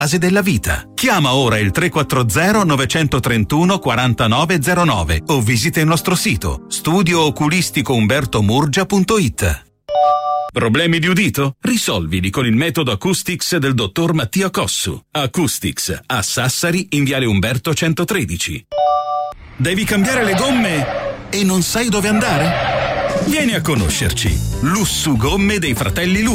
fase della vita. Chiama ora il 340 931 4909 o visita il nostro sito studiooculisticoumbertomurgia.it. Problemi di udito? Risolvili con il metodo Acoustics del dottor Mattia Cossu. Acoustics a Sassari in viale Umberto 113. Devi cambiare le gomme e non sai dove andare? Vieni a conoscerci. Lussu Gomme dei fratelli Lussu.